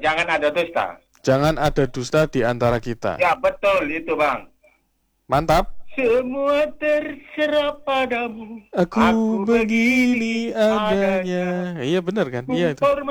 Jangan ada dusta. Jangan ada dusta di antara kita. Ya, betul itu, Bang. Mantap. Semua terserah padamu. Aku begini adanya. Iya benar kan? Iya itu.